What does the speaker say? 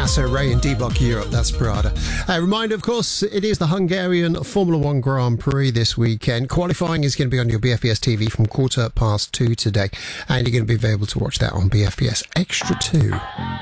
So Ray and D-Block Europe, that's Prada. Reminder, of course, it is the Hungarian Formula One Grand Prix this weekend. Qualifying is going to be on your BFBS TV from 2:15 today, and you're going to be able to watch that on BFBS Extra 2.